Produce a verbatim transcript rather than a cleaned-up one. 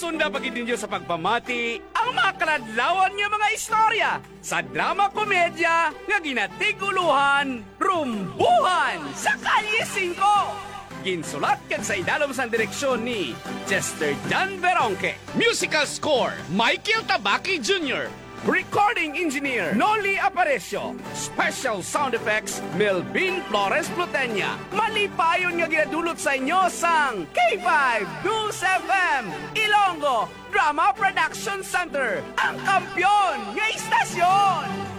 Sunda pagid ninyo sa pagpamati ang mga kaladlawan nga mga istorya sa drama komedya nga ginatiguluhan, rumbuhan sa Kalye singko. Ginsulat kag sa idalom sa direksyon ni Chester John Veronque. Musical score, Michael Tabaki Junior Recording engineer, Noli Aparecio. Special sound effects, Melvin Flores Plutenya. Malipayon nga ginadulot sa inyo sang K five News F M Ilonggo Drama Production Center, ang kampyon nga istasyon.